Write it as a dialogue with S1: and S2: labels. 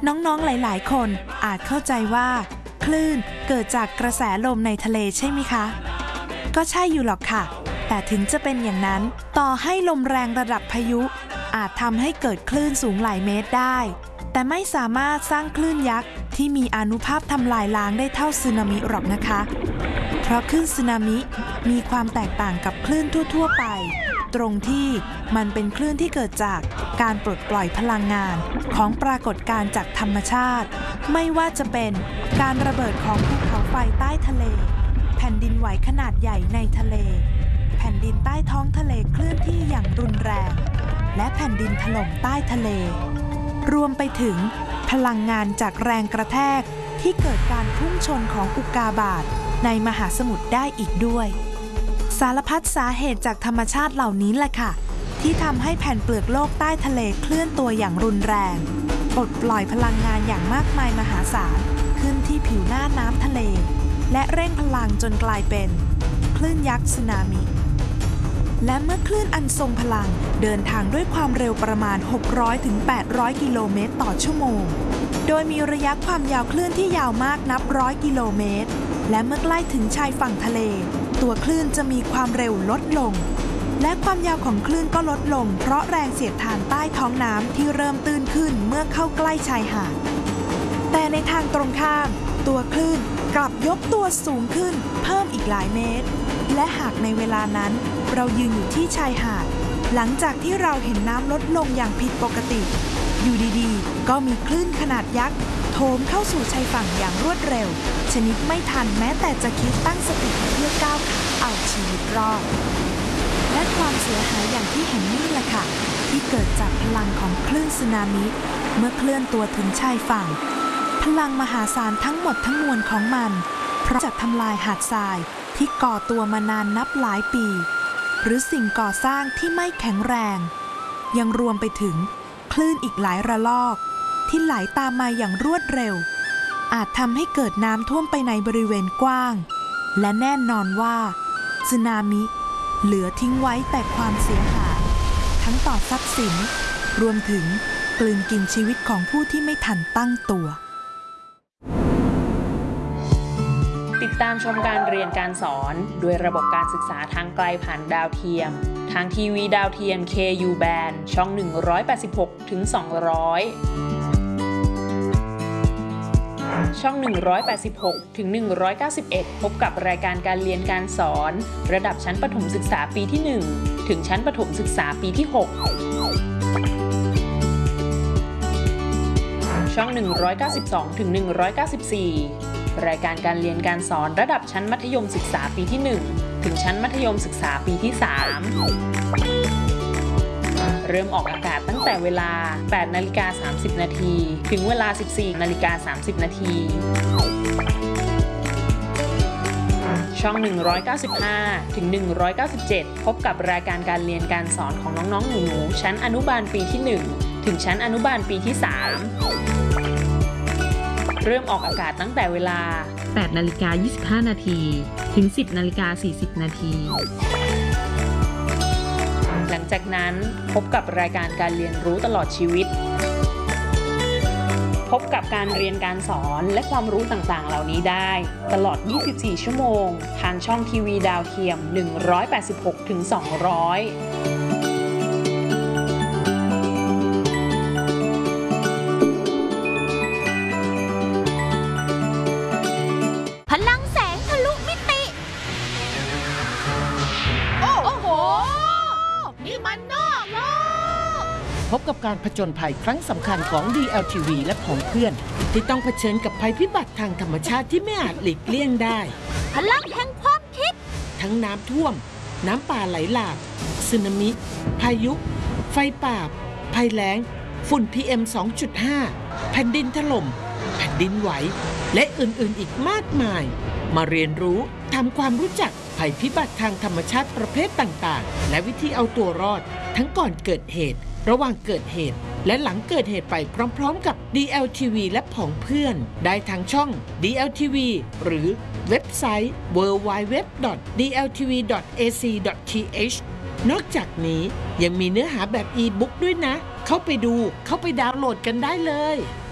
S1: น้องๆหลายๆคนอาจเข้าใจว่าคลื่นเกิดจากกระแสลมในทะเลใช่ไหมคะก็ใช่อยู่หรอกค่ะแต่ถึงจะเป็นอย่างนั้นต่อให้ลมแรงระดับพายุอาจทำให้เกิดคลื่นสูงหลายเมตรได้แต่ไม่สามารถสร้างคลื่นยักษ์ที่มีอานุภาพทำลายล้างได้เท่าสึนามิหรอกนะคะเพราะคลื่นสึนามิมีความแตกต่างกับคลื่นทั่วๆไปตรงที่มันเป็นคลื่นที่เกิดจากการปลดปล่อยพลังงานของปรากฏการณ์จากธรรมชาติไม่ว่าจะเป็นการระเบิดของภูเขาไฟใต้ทะเลแผ่นดินไหวขนาดใหญ่ในทะเลแผ่นดินใต้ท้องทะเลเคลื่อนที่อย่างรุนแรงและแผ่นดินถล่มใต้ทะเลรวมไปถึงพลังงานจากแรงกระแทกที่เกิดการพุ่งชนของอุกกาบาตในมหาสมุทรได้อีกด้วยสารพัดสาเหตุจากธรรมชาติเหล่านี้แหละค่ะที่ทำให้แผ่นเปลือกโลกใต้ทะเลเคลื่อนตัวอย่างรุนแรงปลดปล่อยพลังงานอย่างมากมายมหาศาลขึ้นที่ผิวหน้าน้ำทะเลและเร่งพลังจนกลายเป็นคลื่นยักษ์สึนามิและเมื่อคลื่นอันทรงพลังเดินทางด้วยความเร็วประมาณ 600-800 กิโลเมตรต่อชั่วโมงโดยมีระยะความยาวคลื่นที่ยาวมากนับร้อยกิโลเมตรและเมื่อใกล้ถึงชายฝั่งทะเลตัวคลื่นจะมีความเร็วลดลงและความยาวของคลื่นก็ลดลงเพราะแรงเสียดทานใต้ท้องน้ำที่เริ่มตื้นขึ้นเมื่อเข้าใกล้ชายหาดแต่ในทางตรงข้ามตัวคลื่นกลับยกตัวสูงขึ้นเพิ่มอีกหลายเมตรและหากในเวลานั้นเรายืนอยู่ที่ชายหาดหลังจากที่เราเห็นน้ำลดลงอย่างผิดปกติอยู่ดีๆก็มีคลื่นขนาดยักษ์โถมเข้าสู่ชายฝั่งอย่างรวดเร็วชนิดไม่ทันแม้แต่จะคิดตั้งสติเพื่อก้าวขาเอาชีวิตรอดและความเสียหายอย่างที่เห็นนี่แหละค่ะที่เกิดจากพลังของคลื่นสึนามิเมื่อเคลื่อนตัวถึงชายฝั่งพลังมหาศาลทั้งหมดทั้งมวลของมันเพราะจะทำลายหาดทรายที่ก่อตัวมานานนับหลายปีหรือสิ่งก่อสร้างที่ไม่แข็งแรงยังรวมไปถึงคลื่นอีกหลายระลอกที่ไหลตามมาอย่างรวดเร็วอาจทำให้เกิดน้ำท่วมไปในบริเวณกว้างและแน่นอนว่าสึนามิเหลือทิ้งไว้แต่ความเสียหายทั้งต่อทรัพย์สินรวมถึงกลืนกินชีวิตของผู้ที่ไม่ทันตั้งตัว
S2: ติดตามชมการเรียนการสอนด้วยระบบการศึกษาทางไกลผ่านดาวเทียมทางทีวีดาวเทียม KU Band ช่อง 186 ถึง 200 ช่อง 186 ถึง 191 พบกับรายการการเรียนการสอนระดับชั้นประถมศึกษาปีที่ 1 ถึงชั้นประถมศึกษาปีที่ 6 ช่อง 192 ถึง 194 รายการการเรียนการสอนระดับชั้นมัธยมศึกษาปีที่ 1 ถึงชั้นมัธยมศึกษาปีที่ 3 เริ่มออกอากาศตั้งแต่เวลา 8:30 น. ถึงเวลา 14:30 น. ช่อง 195 ถึง 197 พบกับรายการการเรียนการสอนของน้องๆหนูๆชั้นอนุบาลปีที่ 1 ถึงชั้นอนุบาลปีที่ 3 เริ่มออกอากาศตั้งแต่เวลา 8:25 น. ถึง 10:40 น. หลังจากนั้นพบกับรายการการเรียนรู้ตลอดชีวิตพบกับการเรียนการสอนและความรู้ต่างๆเหล่านี้ได้ตลอด 24 ชั่วโมงทางช่องทีวีดาวเทียม 186 ถึง 200
S3: พลังแสงทะลุมิติโอ้โหนี่มันนอกโลก
S4: พบกับการผจญภัยครั้งสำคัญของ DLTV และของเพื่อนที่ต้องเผชิญกับภัยพิบัติทางธรรมชาติที่ไม่อาจหลีกเลี่ยงได้
S3: พลังแห่งความคิด
S4: ทั้งน้ำท่วมน้ำป่าไหลหลากสึนามิพายุไฟป่าภัยแล้งฝุ่น PM 2.5 แผ่นดินถล่มแผ่นดินไหวและอื่นๆอีกมากมายมาเรียนรู้ทำความรู้จักภัยพิบัติทางธรรมชาติประเภทต่างๆและวิธีเอาตัวรอดทั้งก่อนเกิดเหตุระหว่างเกิดเหตุและหลังเกิดเหตุไปพร้อมๆกับ DLTV และผองเพื่อนได้ทางช่อง DLTV หรือเว็บไซต์ www.dltv.ac.th นอกจากนี้ยังมีเนื้อหาแบบอีบุ๊กด้วยนะเข้าไปดูเข้าไปดาวน์โหลดกันได้เลย